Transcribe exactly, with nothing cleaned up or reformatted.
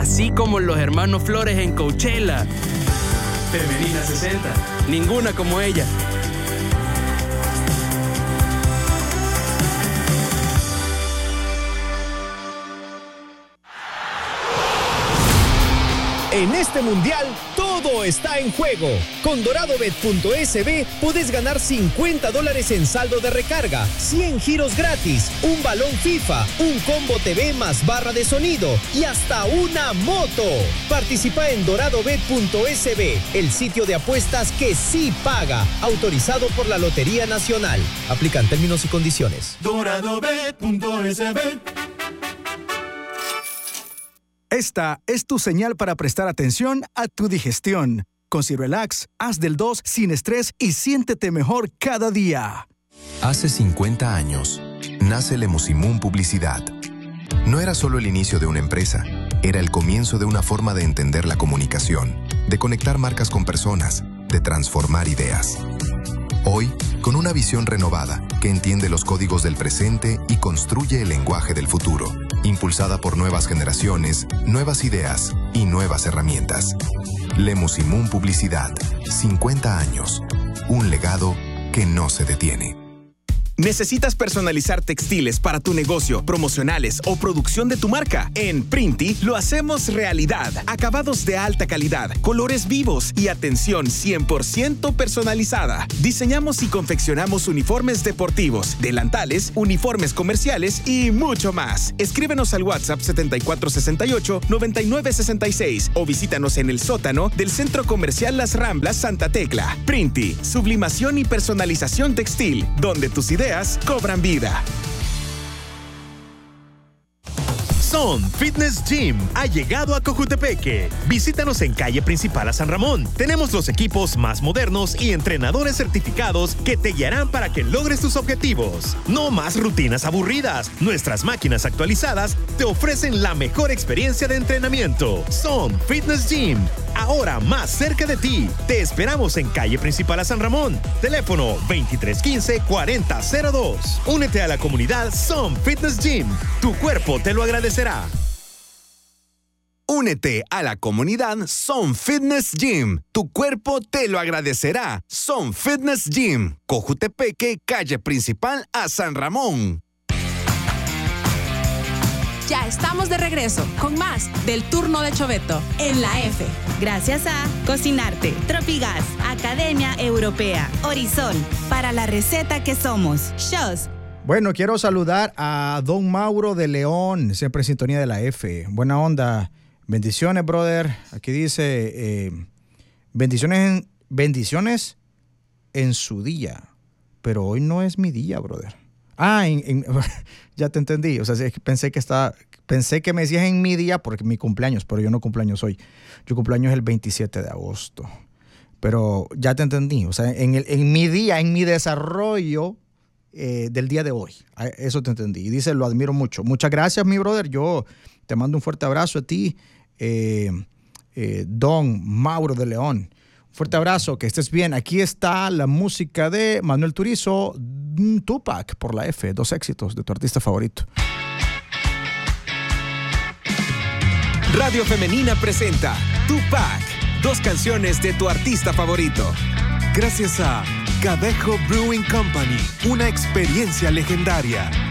Así como los hermanos Flores en Coachella. Femenina sesenta. Ninguna como ella. En este mundial, todo está en juego. Con doradobet punto es be puedes ganar cincuenta dólares en saldo de recarga, cien giros gratis, un balón FIFA, un combo T V más barra de sonido y hasta una moto. Participa en doradobet punto es be, el sitio de apuestas que sí paga. Autorizado por la Lotería Nacional. Aplican términos y condiciones. doradobet punto es be. Esta es tu señal para prestar atención a tu digestión. Con Cirelax, haz del dos sin estrés y siéntete mejor cada día. Hace cincuenta años, nace Lemusimun Publicidad. No era solo el inicio de una empresa, era el comienzo de una forma de entender la comunicación, de conectar marcas con personas, de transformar ideas. Hoy, con una visión renovada que entiende los códigos del presente y construye el lenguaje del futuro, impulsada por nuevas generaciones, nuevas ideas y nuevas herramientas. Lemusimun Publicidad, cincuenta años, un legado que no se detiene. ¿Necesitas personalizar textiles para tu negocio, promocionales o producción de tu marca? En Printi lo hacemos realidad. Acabados de alta calidad, colores vivos y atención cien por ciento personalizada. Diseñamos y confeccionamos uniformes deportivos, delantales, uniformes comerciales y mucho más. Escríbenos al WhatsApp setenta y cuatro sesenta y ocho, noventa y nueve sesenta y seis o visítanos en el sótano del Centro Comercial Las Ramblas Santa Tecla. Printi, sublimación y personalización textil, donde tus ideas cobran vida. Zone Fitness Gym ha llegado a Cojutepeque. Visítanos en calle principal a San Ramón. Tenemos los equipos más modernos y entrenadores certificados que te guiarán para que logres tus objetivos. No más rutinas aburridas. Nuestras máquinas actualizadas te ofrecen la mejor experiencia de entrenamiento. Zone Fitness Gym, ahora más cerca de ti. Te esperamos en calle principal a San Ramón. Teléfono veintitrés quince, cuarenta cero dos. Únete a la comunidad Zone Fitness Gym. Tu cuerpo te lo agradecerá. Únete a la comunidad Zone Fitness Gym. Tu cuerpo te lo agradecerá. Zone Fitness Gym. Cojutepeque, calle principal a San Ramón. Ya estamos de regreso con más del turno de Choveto en la F. Gracias a Cocinarte, Tropigas, Academia Europea, Horizon, para la receta que somos. Shows. Bueno, quiero saludar a Don Mauro de León, siempre en sintonía de la F. Buena onda. Bendiciones, brother. Aquí dice, eh, bendiciones, en, bendiciones en su día. Pero hoy no es mi día, brother. Ah, en, en, ya te entendí. O sea, pensé que estaba, pensé que me decías en mi día porque mi cumpleaños, pero yo no cumpleaños hoy. Yo cumpleaños el veintisiete de agosto. Pero ya te entendí. O sea, en, el, en mi día, en mi desarrollo eh, del día de hoy. Eso te entendí. Y dice, lo admiro mucho. Muchas gracias, mi brother. Yo te mando un fuerte abrazo a ti, eh, eh, Don Mauro de León. Fuerte abrazo, que estés bien. Aquí está la música de Manuel Turizo, Tupac por la F, dos éxitos de tu artista favorito. Radio Femenina presenta Tupac, dos canciones de tu artista favorito. Gracias a Cadejo Brewing Company, una experiencia legendaria.